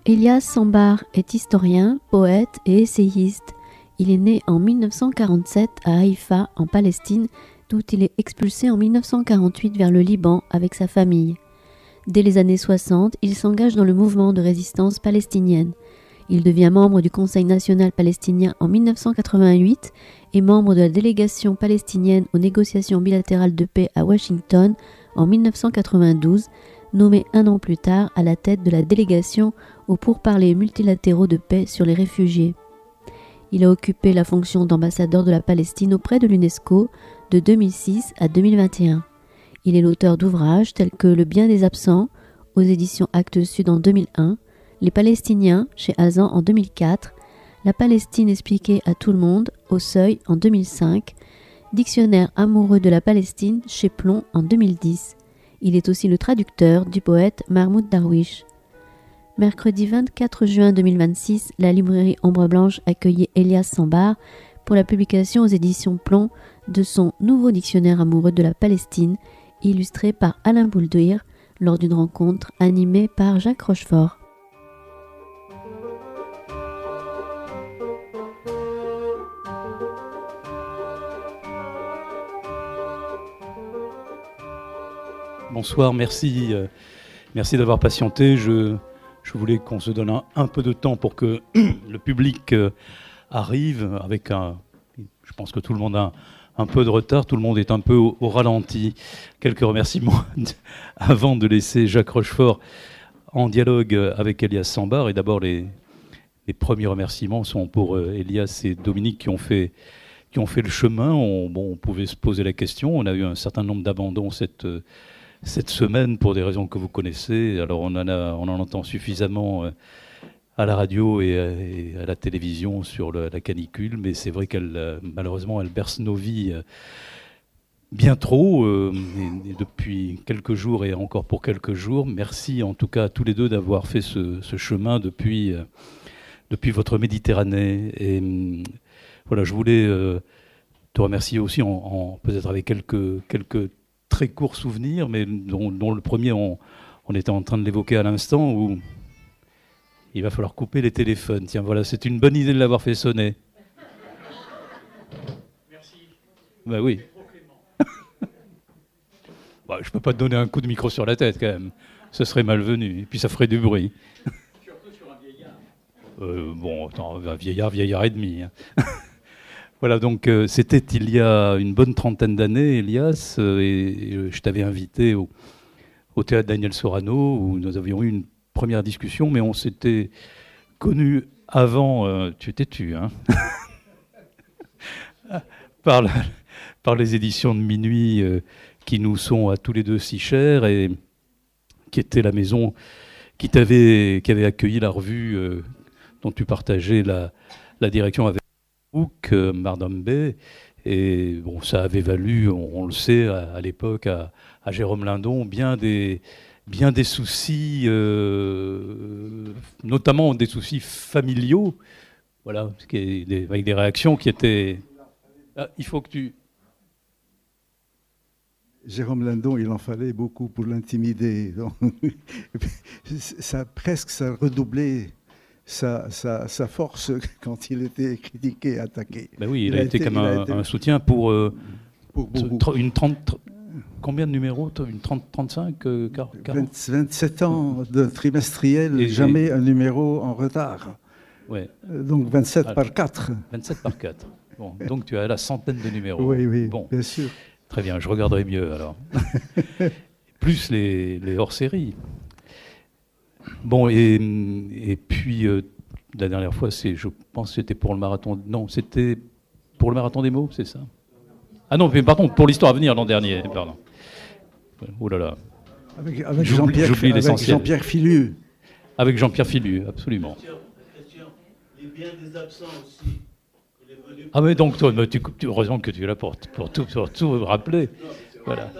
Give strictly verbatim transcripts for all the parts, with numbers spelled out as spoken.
Elias Sambar est historien, poète et essayiste. Il est né en mille neuf cent quarante-sept à Haïfa, en Palestine, d'où il est expulsé en mille neuf cent quarante-huit vers le Liban avec sa famille. Dès les années soixante, il s'engage dans le mouvement de résistance palestinienne. Il devient membre du Conseil national palestinien en mille neuf cent quatre-vingt-huit et membre de la délégation palestinienne aux négociations bilatérales de paix à Washington en mille neuf cent quatre-vingt-douze, nommé un an plus tard à la tête de la délégation aux pourparlers multilatéraux de paix sur les réfugiés. Il a occupé la fonction d'ambassadeur de la Palestine auprès de l'UNESCO de deux mille six à deux mille vingt et un. Il est l'auteur d'ouvrages tels que Le bien des absents, aux éditions Actes Sud en deux mille un, Les Palestiniens, chez Azan en deux mille quatre, La Palestine expliquée à tout le monde, au Seuil en deux mille cinq, Dictionnaire amoureux de la Palestine, chez Plomb en deux mille dix. Il est aussi le traducteur du poète Mahmoud Darwish. Mercredi vingt-quatre juin deux mille vingt-six, la librairie Ombre Blanche accueillait Elias Sambar pour la publication aux éditions Plomb de son nouveau dictionnaire amoureux de la Palestine, illustré par Alain Boulduir, lors d'une rencontre animée par Jacques Rochefort. Bonsoir, merci, euh, merci d'avoir patienté. Je, je voulais qu'on se donne un, un peu de temps pour que le public euh, arrive avec un... Je pense que tout le monde a un, un peu de retard, tout le monde est un peu au, au ralenti. Quelques remerciements avant de laisser Jacques Rochefort en dialogue avec Elias Sambar. Et d'abord, les, les premiers remerciements sont pour euh, Elias et Dominique qui ont fait, qui ont fait le chemin. On, bon, on pouvait se poser la question. On a eu un certain nombre d'abandons cette... Euh, Cette semaine, pour des raisons que vous connaissez. Alors on en, a, on en entend suffisamment à la radio et à, et à la télévision sur le, la canicule, mais c'est vrai qu'elle, malheureusement, elle berce nos vies bien trop, euh, et, et depuis quelques jours et encore pour quelques jours. Merci en tout cas à tous les deux d'avoir fait ce, ce chemin depuis, euh, depuis votre Méditerranée. Et euh, voilà, je voulais euh, te remercier aussi, en, en, peut-être avec quelques... quelques très court souvenir, mais dont, dont le premier, on, on était en train de l'évoquer à l'instant, où il va falloir couper les téléphones. Tiens, voilà, c'est une bonne idée de l'avoir fait sonner. Merci. Ben oui. Bah, je ne peux pas te donner un coup de micro sur la tête, quand même. Ce serait malvenu. Et puis, ça ferait du bruit. Surtout sur un vieillard. Euh, bon, attends, un vieillard, vieillard et demi. Hein. Voilà, donc euh, c'était il y a une bonne trentaine d'années, Elias, euh, et, et je t'avais invité au, au théâtre Daniel Sorano, où nous avions eu une première discussion, mais on s'était connus avant, euh, tu étais tu, hein par, la, par les éditions de Minuit, euh, qui nous sont à tous les deux si chères, et qui était la maison qui t'avait, qui avait accueilli la revue euh, dont tu partageais la, la direction avec Book, euh, Mardambe, et bon, ça avait valu, on, on le sait, à, à l'époque, à, à Jérôme Lindon, bien des, bien des soucis, euh, notamment des soucis familiaux, voilà, des, avec des réactions qui étaient... Ah, il faut que tu... Jérôme Lindon, il en fallait beaucoup pour l'intimider. Ça, presque, ça redoublait... Sa, sa, sa force quand il était critiqué, attaqué. Ben oui, il, il a, a été, été comme un, été... un soutien pour, euh, pour, pour une trente... Combien de numéros? Une trente, trente-cinq, euh, quarante vingt-sept ans de trimestriel, et jamais et... un numéro en retard. Ouais. Donc vingt-sept alors, par quatre. vingt-sept par quatre. Bon, donc tu as la centaine de numéros. Oui, oui, bon. bien sûr. Très bien, je regarderai mieux alors. Plus les, les hors-séries. Bon, et, et puis, euh, la dernière fois, c'est, je pense que c'était pour le marathon... Non, c'était pour le marathon des mots, c'est ça? Ah non, mais pardon, pour l'histoire à venir l'an dernier, pardon. Oh là là. Avec, avec Jean-Pierre Jean Filu. Avec Jean-Pierre Filu, absolument. Question, les biens des absents aussi. Il est venu... Ah mais donc, toi, tu, tu, heureusement que tu es là pour, pour, tout, pour tout rappeler. Non, voilà.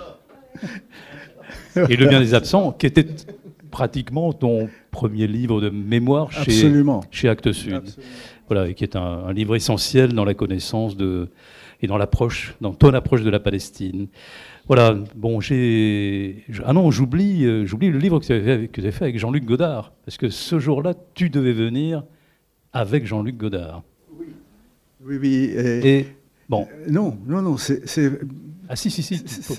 Et le bien des absents, qui était... pratiquement ton premier livre de mémoire chez, chez Actes Sud. Absolument. Voilà, et qui est un, un livre essentiel dans la connaissance de et dans l'approche, dans ton approche de la Palestine. Voilà, bon, j'ai... Ah non, j'oublie, euh, j'oublie le livre que tu avais fait, que tu avais fait avec Jean-Luc Godard, parce que ce jour-là, tu devais venir avec Jean-Luc Godard. Oui, oui. oui et... Et bon. Non, non, non, c'est... c'est... Ah si, si, si.